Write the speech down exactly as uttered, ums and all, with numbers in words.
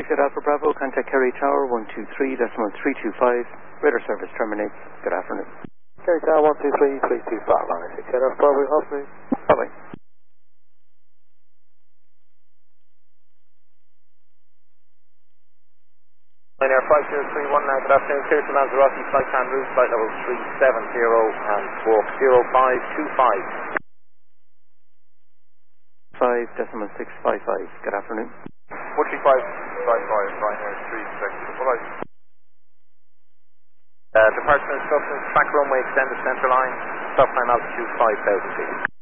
Taxi Alpha Bravo, contact Kerry Tower one two three decimal three two five. Radar service terminates. Good afternoon. Kerry Tower one two three three two five, line six, Alpha Bravo, afternoon. Bye-bye. Ryanair five zero three one now, good afternoon, clear to Lanzarote, flight en route, flight level three seven zero and walk zero five two five. five decimal six five five. Good afternoon. one three five five five, Ryanair three six, bye-bye. Uh, departure instructions, track runway extended centre line, stop time altitude five thousand feet.